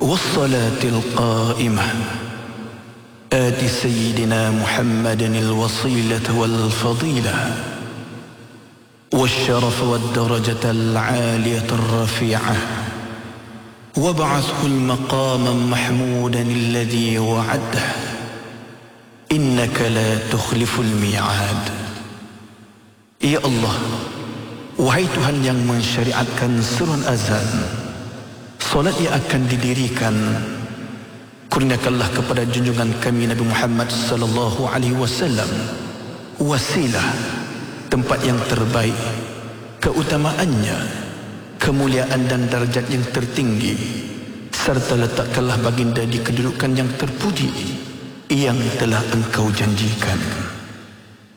والصلاة القائمة آت سيدنا محمد الوصيلة والفضيلة والشرف والدرجة العالية الرفيعة وابعثه المقام محمودا الذي وعده إنك لا تخلف الميعاد. Ya Allah, wahai Tuhan yang mensyariatkan surun azan, solat yang akan didirikan, kurniakanlah kepada junjungan kami Nabi Muhammad sallallahu alaihi wasallam wasilah, tempat yang terbaik, keutamaannya, kemuliaan dan darjat yang tertinggi, serta letakkanlah baginda di kedudukan yang terpuji yang telah Engkau janjikan.